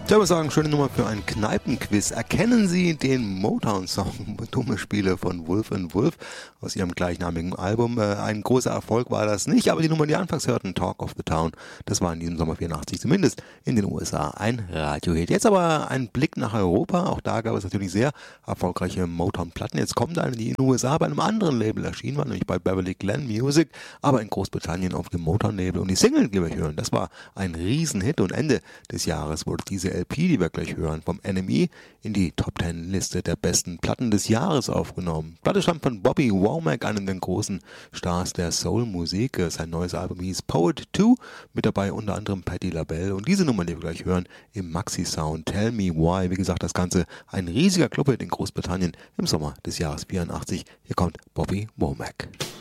Ich würde sagen, schöne Nummer für einen Kneipenquiz. Erkennen Sie den Motown-Song Dumme Spiele von Wolf & Wolf aus ihrem gleichnamigen Album? Ein großer Erfolg war das nicht, aber die Nummer, die anfangs hörten, Talk of the Town, das war in diesem Sommer 84 zumindest in den USA ein Radiohit. Jetzt aber ein Blick nach Europa. Auch da gab es natürlich sehr erfolgreiche Motown-Platten. Jetzt kommt eine, die in den USA bei einem anderen Label erschienen war, nämlich bei Beverly Glenn Music, aber in Großbritannien auf dem Motown-Label. Und die Single, die wir hören, das war ein Riesenhit und Ende des Jahres wurde diese LP, die wir gleich hören, vom NME in die Top 10 Liste der besten Platten des Jahres aufgenommen. Platte stammt von Bobby Womack, einem der großen Stars der Soul-Musik. Sein neues Album hieß Poet 2, mit dabei unter anderem Patti LaBelle. Und diese Nummer, die wir gleich hören, im Maxi-Sound Tell Me Why. Wie gesagt, das Ganze ein riesiger Clubhit in Großbritannien im Sommer des Jahres 84. Hier kommt Bobby Womack.